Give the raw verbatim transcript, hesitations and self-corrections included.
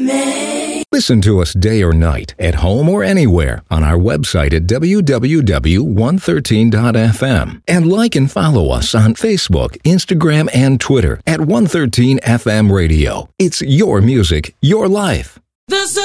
Listen to us day or night, at home or anywhere, on our website at w w w dot one thirteen dot f m. And like and follow us on Facebook, Instagram, and Twitter at one thirteen F M Radio. It's your music, your life. The